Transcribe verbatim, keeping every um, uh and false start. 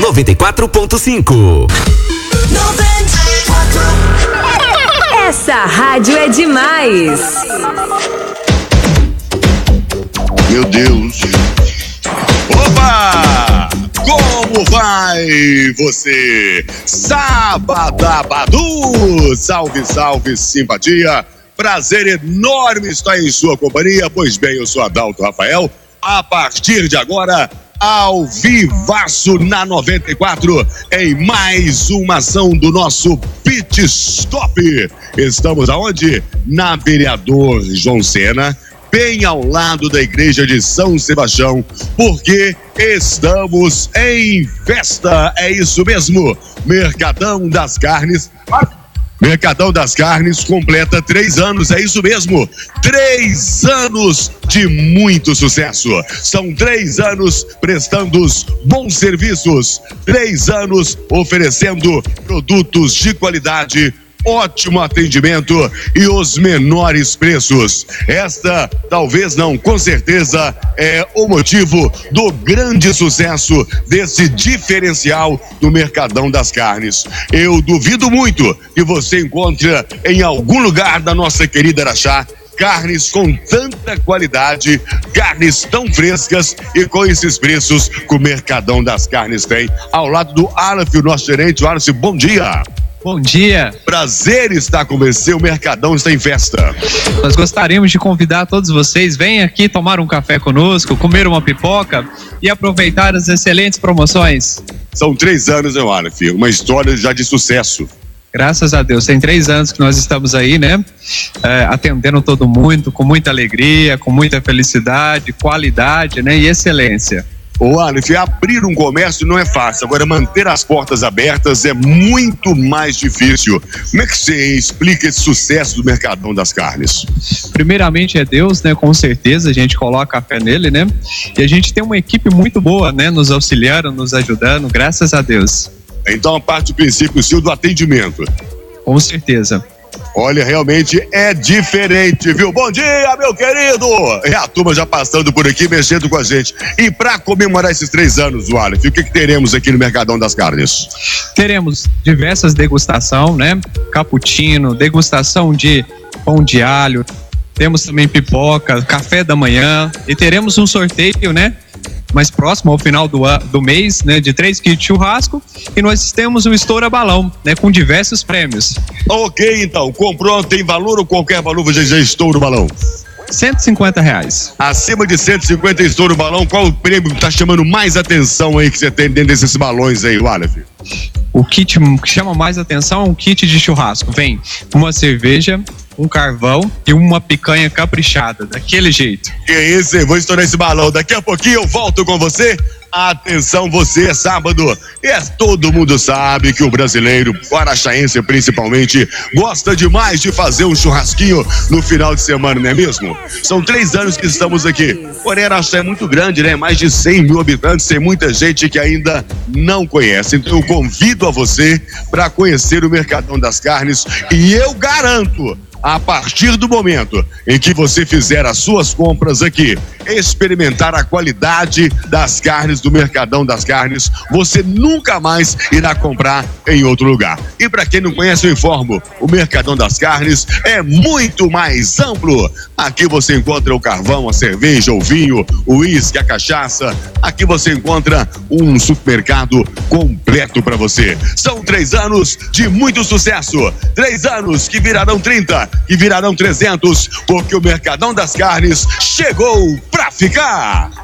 noventa e quatro ponto cinco. noventa e quatro. Essa rádio é demais. Meu Deus. Opa! Como vai você? Sabadabadu! Salve, salve, simpatia! Prazer enorme estar em sua companhia. Pois bem, eu sou Adalto Rafael. A partir de agora, ao vivaço na noventa e quatro, em mais uma ação do nosso Pit Stop. Estamos aonde? Na Vereador João Sena, bem ao lado da igreja de São Sebastião, porque estamos em festa, é isso mesmo, Mercadão das Carnes. Mercadão das Carnes completa três anos, é isso mesmo, três anos de muito sucesso. São três anos prestando bons serviços, três anos oferecendo produtos de qualidade, ótimo atendimento e os menores preços. Esta, talvez não, com certeza, é o motivo do grande sucesso desse diferencial do Mercadão das Carnes. Eu duvido muito que você encontre em algum lugar da nossa querida Araxá carnes com tanta qualidade, carnes tão frescas e com esses preços que o Mercadão das Carnes tem. Ao lado do Aleph, o nosso gerente. Aleph, bom dia. Bom dia. Prazer estar com você, o Mercadão está em festa. Nós gostaríamos de convidar todos vocês, venham aqui tomar um café conosco, comer uma pipoca e aproveitar as excelentes promoções. São três anos, meu Aleph, uma história já de sucesso. Graças a Deus, tem três anos que nós estamos aí, né? É, atendendo todo mundo, com muita alegria, com muita felicidade, qualidade, né? E excelência. Ô Aleph, abrir um comércio não é fácil, agora manter as portas abertas é muito mais difícil. Como é que você explica esse sucesso do Mercadão das Carnes? Primeiramente é Deus, né? Com certeza, a gente coloca a fé nele, né? E a gente tem uma equipe muito boa, né? Nos auxiliando, nos ajudando, graças a Deus. Então a parte do princípio seu do atendimento. Com certeza. Olha, realmente é diferente, viu? Bom dia, meu querido! É a turma já passando por aqui, mexendo com a gente. E para comemorar esses três anos, o Aleph, o que, que teremos aqui no Mercadão das Carnes? Teremos diversas degustações, né? Cappuccino, degustação de pão de alho, temos também pipoca, café da manhã e teremos um sorteio, né? Mais próximo ao final do, do mês, né, de três kits de churrasco, e nós temos o estoura balão, né, com diversos prêmios. Ok, então, comprou, tem valor ou qualquer valor você já estoura o balão? cento e cinquenta reais. Acima de cento e cinquenta estoura o balão, qual o prêmio que tá chamando mais atenção aí que você tem dentro desses balões aí, Aleph? O kit que chama mais atenção é um kit de churrasco. Vem uma cerveja, um carvão e uma picanha caprichada, daquele jeito. Que isso, eu vou estourar esse balão. Daqui a pouquinho eu volto com você. Atenção, você, é sábado. E é, todo mundo sabe que o brasileiro, o araxaense principalmente, gosta demais de fazer um churrasquinho no final de semana, não é mesmo? São três anos que estamos aqui. Porém, Araxá é muito grande, né? Mais de cem mil habitantes, tem muita gente que ainda não conhece. Então eu convido a você para conhecer o Mercadão das Carnes e eu garanto, a partir do momento em que você fizer as suas compras aqui, experimentar a qualidade das carnes do Mercadão das Carnes, você nunca mais irá comprar em outro lugar. E para quem não conhece, eu informo, o Mercadão das Carnes é muito mais amplo. Aqui você encontra o carvão, a cerveja, o vinho, o uísque, a cachaça. Aqui você encontra um supermercado completo para você. São três anos de muito sucesso. Três anos que virarão trinta, que virarão trezentos, porque o Mercadão das Carnes chegou pra ficar.